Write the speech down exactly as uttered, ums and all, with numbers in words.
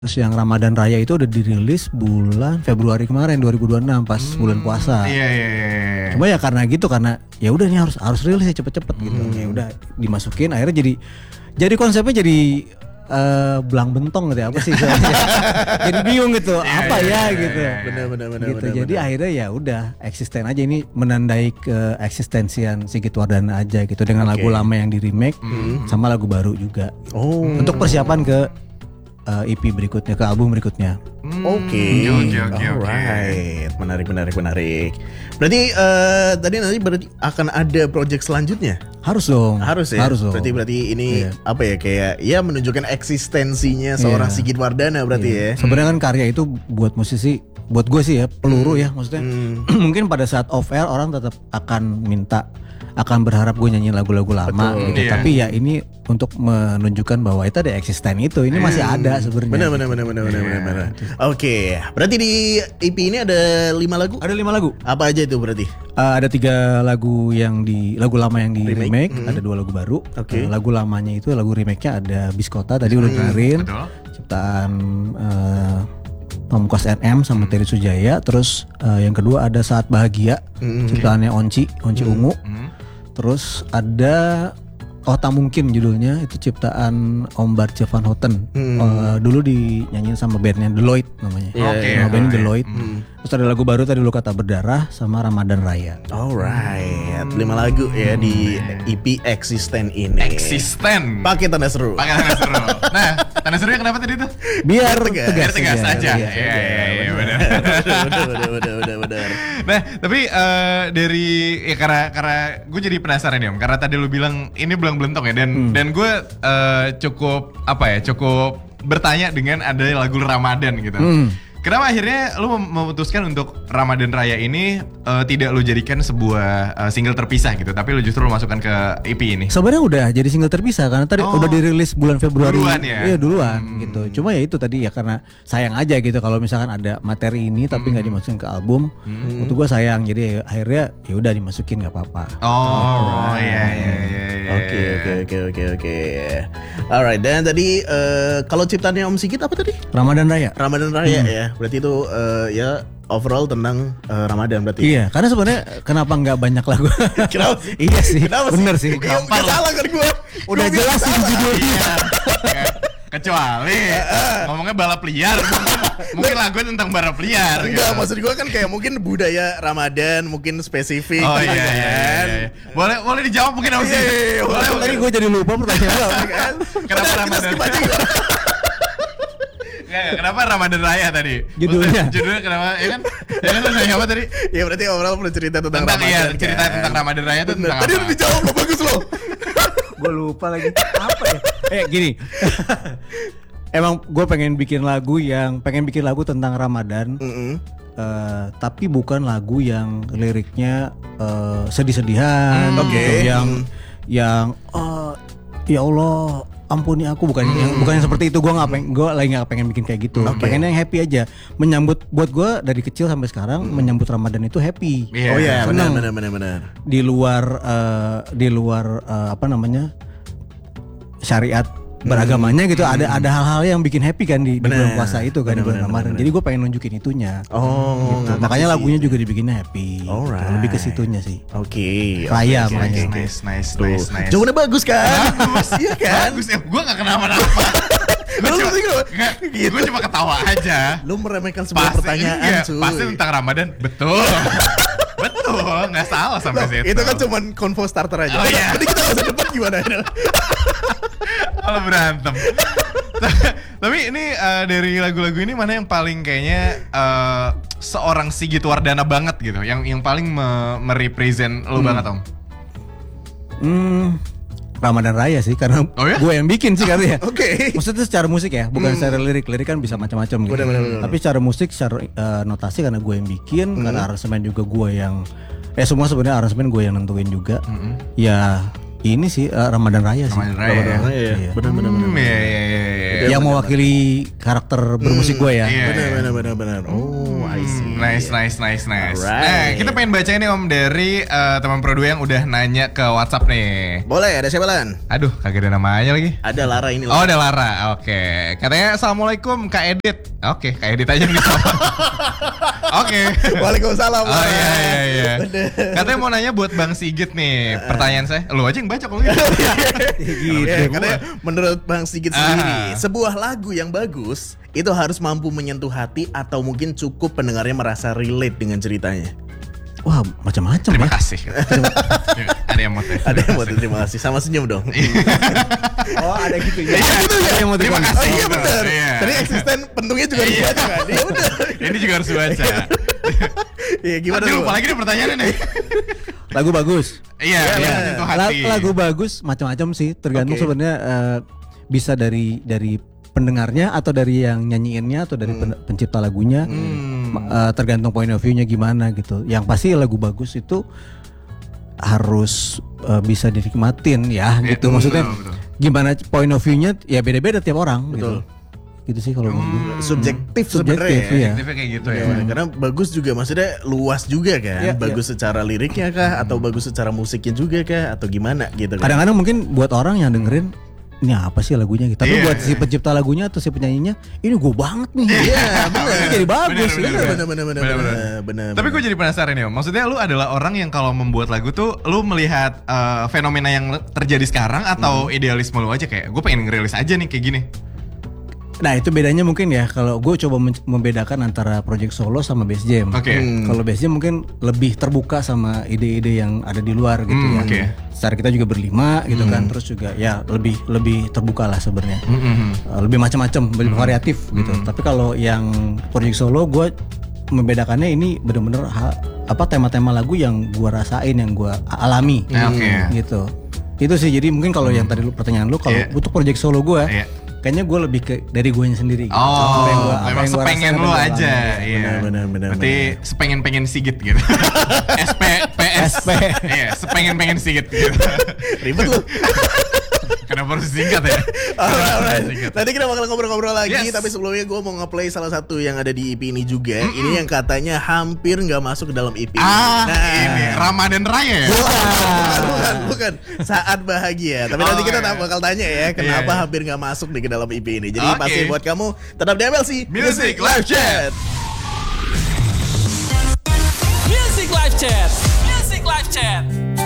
Terus yang Ramadan Raya itu udah dirilis bulan Februari kemarin dua ribu dua puluh enam pas hmm, bulan puasa. Iya iya iya. Cuma ya karena gitu karena ya udah nih harus harus rilis ya cepet-cepet hmm. gitu. Ya udah dimasukin akhirnya jadi jadi konsepnya jadi uh, belang bentong gitu ya apa sih jadi bingung gitu yeah, apa yeah, ya yeah, gitu. Yeah, yeah. Benar benar benar. Gitu. Benar, jadi benar. akhirnya ya udah eksisten aja ini menandai ke eksistensian Sigit Wardana aja gitu dengan okay. lagu lama yang di remake hmm. sama lagu baru juga. Oh. Untuk persiapan ke Uh, E P berikutnya, ke album berikutnya. Oke, oke, oke, alright, menarik, menarik, menarik. Berarti uh, tadi nanti berarti akan ada project selanjutnya? Harus dong. Harus ya. Harus dong. Berarti berarti ini iya. apa ya kayak ya menunjukkan eksistensinya seorang iya. Sigit Wardana berarti iya. ya. Sebenarnya kan karya itu buat musisi, buat gue sih ya peluru hmm. ya maksudnya. Hmm. Mungkin pada saat off air orang tetap akan minta, akan berharap gue nyanyi lagu-lagu lama Betul, gitu. Iya. Tapi ya ini untuk menunjukkan bahwa itu ada eksisten itu. Ini masih hmm. ada sebenarnya. Benar benar benar benar benar benar. benar. Oke, berarti di E P ini ada lima lagu? Ada lima lagu. Apa aja itu berarti? Uh, ada tiga lagu yang di lagu lama yang di remake, remake. Hmm. Ada dua lagu baru. Okay. Uh, lagu lamanya itu lagu remake-nya ada Biskota tadi hmm. udah dengerin. Ciptaan uh, Pamungkas N M sama Terry Sujaya. Terus uh, yang kedua ada Saat Bahagia, hmm. ciptaannya Onci, Onci hmm. Ungu. Hmm. Terus ada Oh Tak Mungkin judulnya, itu ciptaan Om Barce van Houten. Hmm. Uh, dulu dinyanyiin sama bandnya Deloitte namanya. Yeah, okay, nama yeah, band yeah. Deloitte. Hmm. Terus ada lagu baru tadi Lu Kata Berdarah sama Ramadan Raya. Alright, lima lagu ya di E P Eksisten ini. Eksisten. Pakai tanda seru. Pakai tanda seru. Nah, tanda serunya kenapa tadi tuh? Biar tegas. Biar tegas saja. Iya iya iya benar. Benar benar benar benar. Nah, tapi uh, dari ya karena karena gue jadi penasaran ya Om, karena tadi lu bilang ini belang belentong ya dan hmm. dan gue uh, cukup apa ya cukup bertanya dengan ada lagu Ramadan gitu. Hmm. Kenapa akhirnya lu memutuskan untuk Ramadan Raya ini uh, tidak lu jadikan sebuah uh, single terpisah gitu, tapi lu justru lu masukkan ke E P ini? Sebenarnya udah jadi single terpisah karena tadi oh. udah dirilis bulan Februari. Duluan ya? Iya duluan hmm. gitu. Cuma ya itu tadi ya karena sayang aja gitu kalau misalkan ada materi ini tapi nggak hmm. dimasukin ke album. Hmm. Untuk gua sayang jadi ya, akhirnya ya udah dimasukin nggak apa-apa. Oh iya iya iya. Oke oke oke oke oke. Alright, dan tadi uh, kalau ciptaannya Om Sigit apa tadi? Ramadan Raya. Ramadan Raya hmm. ya. Berarti itu uh, ya overall tentang uh, Ramadan berarti. Iya, karena sebenarnya kenapa nggak banyak lagu? Kenapa? Iya sih. Kenapa bener sih. Gak salah kan gue. Udah gua jelas sih judulnya. Kecuali ngomongnya balap liar. Mungkin lagu tentang balap liar. Enggak, gitu. Maksud gue kan kayak mungkin budaya Ramadan mungkin spesifik. Oh iya, iya, iya, iya. Boleh boleh dijawab mungkin Om Sigit. Iya, boleh. Tadi gue jadi lupa pertanyaannya kan. Kenapa Ramadan? Nggak, kenapa Ramadan Raya tadi? Judulnya? Maksudnya, judulnya kenapa? Ya kan? Ya kan tanya apa tadi? Ya berarti overall perlu cerita tentang, tentang Ramadan. Iya, cerita kan? Tentang Ramadan Raya itu tentang tadi apa? Tadi udah dijawab loh, bagus loh. Gue lupa lagi. Apa ya? Eh gini. Emang gue pengen bikin lagu yang pengen bikin lagu tentang Ramadan. Mm-hmm. Uh, tapi bukan lagu yang liriknya uh, sedih-sedihan, mm, okay. gitu, yang yang uh, ya Allah ampuni aku, bukan hmm. yang bukan yang seperti itu. Gue nggak pengen, gue lagi nggak pengen bikin kayak gitu. Okay. Pengennya yang happy aja. Menyambut buat gue dari kecil sampai sekarang hmm. menyambut Ramadan itu happy. Yeah. Oh iya, benar benar benar benar. Di luar uh, di luar uh, apa namanya syariat beragamanya gitu, hmm. ada ada hal-hal yang bikin happy kan di, di bulan puasa itu kan, bener, di bulan Ramadan. Jadi gue pengen nunjukin itunya. Oh, gitu. Makanya lagunya juga dibikinnya happy. Alright. Gitu. Lebih ke situnya sih. Oke. Okay, Raya okay, makanya. Okay, nice, nice, nice, nice. Jawabannya bagus kan? Bagus, iya kan? Bagus ya. Gue nggak kenapa-napa. Gue cuma, gitu. gue cuma ketawa aja. Lu meremehkan sebuah pasti, pertanyaan, iya, cuy. Pasti tentang Ramadan, betul. Betul, nggak salah sampai Loh, situ. Itu kan cuma convo starter aja. Oh iya. Jadi kita nggak usah debat gimana ya? Kalau berantem. Tapi ini uh, dari lagu-lagu ini mana yang paling kayaknya uh, seorang Sigit Wardana banget gitu, yang yang paling me- merepresent lo hmm. banget Om? Hmm, Ramadan Raya sih karena oh, ya? gue yang bikin sih karena ya. Oke. Okay. Maksudnya secara musik ya, bukan hmm. secara lirik. Lirik kan bisa macam-macam gitu. Bener, bener, bener. Tapi secara musik, secara uh, notasi karena gue yang bikin, hmm. karena aransemen juga gue yang, eh semua sebenarnya aransemen gue yang nentuin juga. Hmm. Ya ini sih uh, Ramadan Raya sih. Ramadan Raya. Ramadan Raya ya. Iya. Benar-benar. Hmm, iya, iya, iya, iya. Yang mewakili karakter bermusik gue ya. Iya. Benar-benar benar-benar. Oh, I see. Nice, nice, nice, nice. Alright. Nah, kita pengen baca nih Om dari uh, teman Pro dua yang udah nanya ke WhatsApp nih. Boleh, ada siapa Lan? Aduh, kagak ada namanya lagi. Ada Lara ini. Oh, ada Lara. Oke. Katanya Assalamualaikum Kak Edit. Oke, Kak Edit aja gitu. Oke. Waalaikumsalam. Oh iya iya iya. Katanya mau nanya buat Bang Sigit nih. Pertanyaan saya. Lu aja yang baca kalau gitu. Gitu. Ya, katanya menurut Bang Sigit sendiri, Ah. sebuah lagu yang bagus itu harus mampu menyentuh hati atau mungkin cukup pendengarnya merasa relate dengan ceritanya. Wah, macam-macam Terima ya. kasih. Ada yang mau teh. Ada yang mau terima kasih sama senyum dong. Oh, ada gitu ya. Iya, gitu ya. Ada yang mau Terima terima kasih. Oh iya benar. Iya. Tadi eksisten pentungnya juga harus Iya. baca kan. Ya udah. Ini juga harus baca. Iya gimana Aduh, tuh? lupa lagi nih pertanyaannya nih. Lagu bagus. Iya, Iya, iya, benar. itu La- hati. lagu bagus macam-macam sih, tergantung Oke. sebenarnya eh, bisa dari dari pendengarnya atau dari yang nyanyiinnya atau dari pen- pencipta lagunya. Ma- eh, tergantung point of view-nya gimana gitu. Yang pasti lagu bagus itu harus eh, bisa dinikmatin ya Iya, gitu. betul, Maksudnya betul. gimana point of view-nya ya beda-beda tiap orang Betul. gitu. Gitu sih kalau menurut gue. Subjektif Subjektif, sebenarnya ya. iya. Aktifnya kayak gitu ya. Ya, karena bagus juga maksudnya luas juga kan. Iya, bagus secara liriknya kah atau bagus secara musiknya juga kah atau gimana gitu kan. Kadang-kadang mungkin buat orang yang dengerin ini apa sih lagunya gitu. Tapi Iya. buat si pencipta lagunya atau si penyanyinya ini gue banget nih. Iya, benar. Ini jadi bagus. Benar, iya. Benar benar benar Benar, benar benar. benar. Tapi gue jadi penasaran ya, Om. Maksudnya lu adalah orang yang kalau membuat lagu tuh lu melihat eh, fenomena yang terjadi sekarang atau idealisme lu aja kayak gue pengen ngerilis aja nih kayak gini. Nah itu bedanya mungkin ya kalau gue coba men- membedakan antara project solo sama bass jam. Oke. Hmm. Kalau bass jam mungkin lebih terbuka sama ide-ide yang ada di luar gitu Hmm, ya. oke. Secara kita juga berlima gitu kan, terus juga ya lebih lebih terbuka lah sebenarnya. Uh, lebih macam-macam, lebih variatif gitu. Tapi kalau yang project solo gue membedakannya ini bener-bener ha- apa tema-tema lagu yang gue rasain, yang gue alami Hmm, oke. gitu. Itu sih jadi mungkin kalau yang tadi lu pertanyaan lu kalau Iya. untuk project solo gue Iya. kayaknya gue lebih ke dari gue sendiri gitu. Oh, Apa yang gua- apa memang yang gua sepengen rasain, lu apa yang gua aja, alami. iya. Benar, benar, benar, Berarti sepengen-pengen Sigit gitu. S P P S. S P. Iya, sepengen-pengen Sigit gitu. Ribet lu. Kenapa harus singkat ya? Alright, alright. Singkat. Nanti kita bakal ngobrol-ngobrol lagi. Yes. Tapi sebelumnya gue mau nge-play salah satu yang ada di E P ini juga. Ini yang katanya hampir nggak masuk ke dalam E P. Ah, Nah. ini Ramadan Raya ya? Bukan, bukan, bukan. Saat bahagia. Tapi Oh, nanti kita iya. bakal tanya ya, kenapa Iya, iya. hampir nggak masuk nih ke dalam E P ini. Jadi Oke. pasti buat kamu tetap di M L C Music Live Chat. Music Live Chat. Music Live Chat.